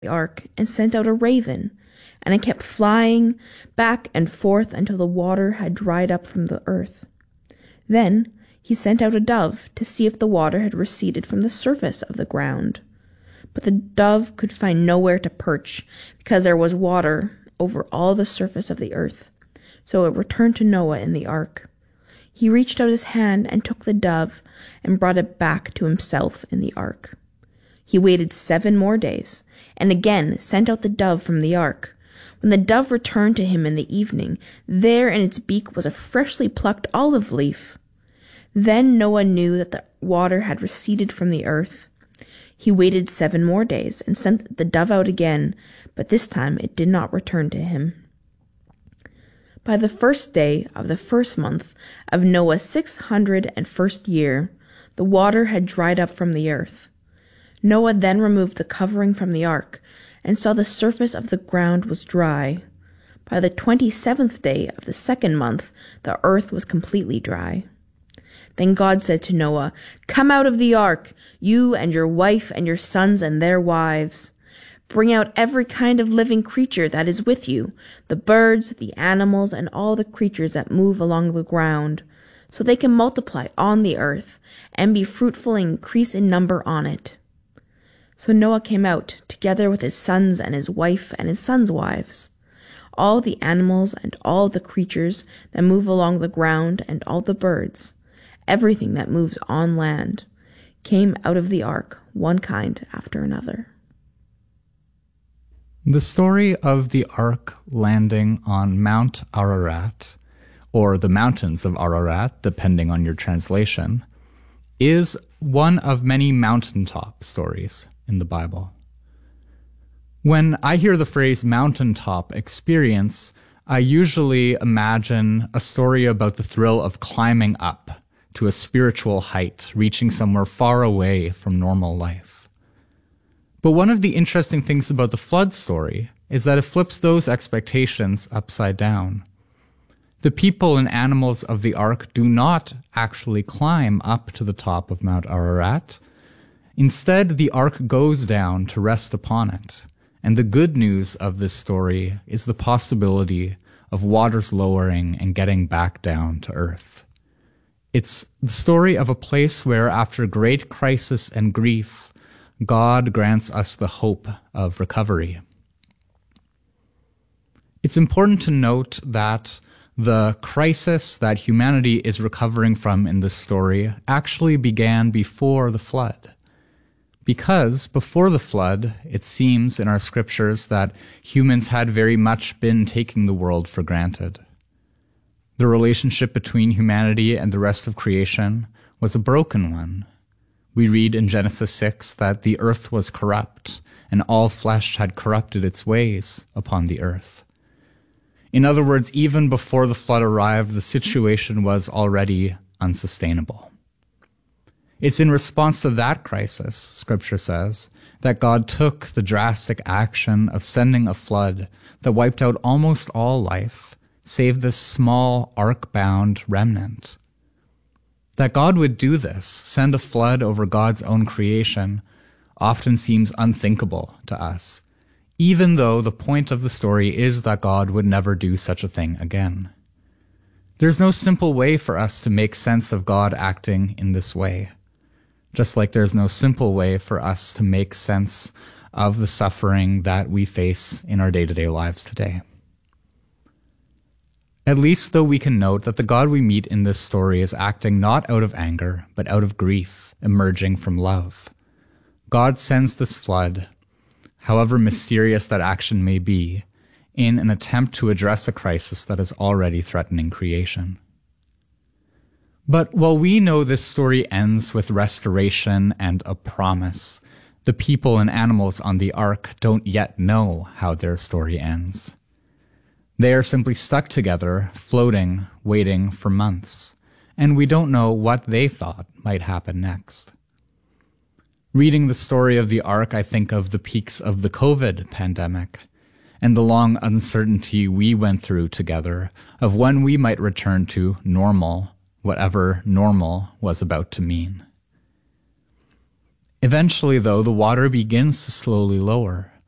the ark and sent out a raven, and it kept flying back and forth until the water had dried up from the earth. Then he sent out a dove to see if the water had receded from the surface of the ground. But the dove could find nowhere to perch, because there was water over all the surface of the earth. So it returned to Noah in the ark. He reached out his hand and took the dove and brought it back to himself in the ark. He waited 7 more days, and again sent out the dove from the ark. When the dove returned to him in the evening, there in its beak was a freshly plucked olive leaf. Then Noah knew that the water had receded from the earth. He waited 7 more days and sent the dove out again, but this time it did not return to him. By the 1st day of the 1st month of Noah's 601st year, the water had dried up from the earth. Noah then removed the covering from the ark, and saw the surface of the ground was dry. By the 27th day of the 2nd month, the earth was completely dry. Then God said to Noah, "Come out of the ark, you and your wife and your sons and their wives. Bring out every kind of living creature that is with you, the birds, the animals, and all the creatures that move along the ground, so they can multiply on the earth and be fruitful and increase in number on it." So Noah came out, together with his sons and his wife and his sons' wives. All the animals and all the creatures that move along the ground and all the birds, everything that moves on land, came out of the ark, one kind after another. The story of the ark landing on Mount Ararat, or the mountains of Ararat, depending on your translation, is one of many mountaintop stories in the Bible. When I hear the phrase mountaintop experience, I usually imagine a story about the thrill of climbing up to a spiritual height, reaching somewhere far away from normal life. But one of the interesting things about the flood story is that it flips those expectations upside down. The people and animals of the ark do not actually climb up to the top of Mount Ararat. Instead, the ark goes down to rest upon it. And the good news of this story is the possibility of waters lowering and getting back down to earth. It's the story of a place where, after great crisis and grief, God grants us the hope of recovery. It's important to note that the crisis that humanity is recovering from in this story actually began before the flood. Because before the flood, it seems in our scriptures that humans had very much been taking the world for granted. The relationship between humanity and the rest of creation was a broken one. We read in Genesis 6 that the earth was corrupt, and all flesh had corrupted its ways upon the earth. In other words, even before the flood arrived, the situation was already unsustainable. It's in response to that crisis, Scripture says, that God took the drastic action of sending a flood that wiped out almost all life, save this small ark-bound remnant. That God would do this, send a flood over God's own creation, often seems unthinkable to us, even though the point of the story is that God would never do such a thing again. There's no simple way for us to make sense of God acting in this way, just like there's no simple way for us to make sense of the suffering that we face in our day-to-day lives today. At least, though, we can note that the God we meet in this story is acting not out of anger, but out of grief, emerging from love. God sends this flood, however mysterious that action may be, in an attempt to address a crisis that is already threatening creation. But while we know this story ends with restoration and a promise, the people and animals on the ark don't yet know how their story ends. They are simply stuck together, floating, waiting for months, and we don't know what they thought might happen next. Reading the story of the ark, I think of the peaks of the COVID pandemic and the long uncertainty we went through together of when we might return to normal, whatever normal was about to mean. Eventually, though, the water begins to slowly lower.